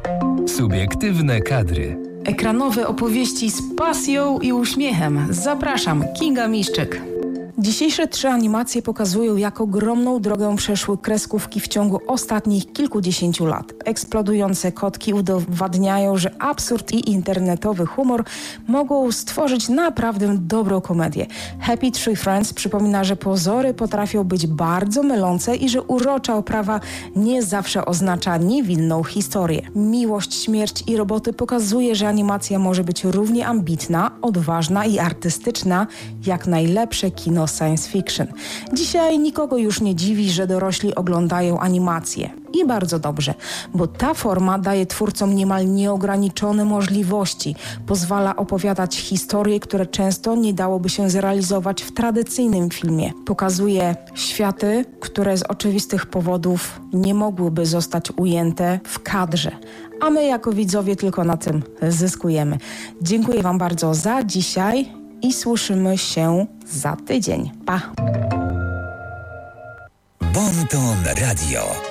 Subiektywne kadry. Ekranowe opowieści z pasją i uśmiechem. Zapraszam, Kinga Miszczyk. Dzisiejsze 3 animacje pokazują, jak ogromną drogę przeszły kreskówki w ciągu ostatnich kilkudziesięciu lat. Eksplodujące kotki udowadniają, że absurd i internetowy humor mogą stworzyć naprawdę dobrą komedię. Happy Tree Friends przypomina, że pozory potrafią być bardzo mylące i że urocza oprawa nie zawsze oznacza niewinną historię. Miłość, śmierć i roboty pokazuje, że animacja może być równie ambitna, odważna i artystyczna jak najlepsze kino science fiction. Dzisiaj nikogo już nie dziwi, że dorośli oglądają animacje. I bardzo dobrze, bo ta forma daje twórcom niemal nieograniczone możliwości. Pozwala opowiadać historie, które często nie dałoby się zrealizować w tradycyjnym filmie. Pokazuje światy, które z oczywistych powodów nie mogłyby zostać ujęte w kadrze. A my jako widzowie tylko na tym zyskujemy. Dziękuję Wam bardzo za dzisiaj i słyszymy się za tydzień. Pa! Bon Ton Radio.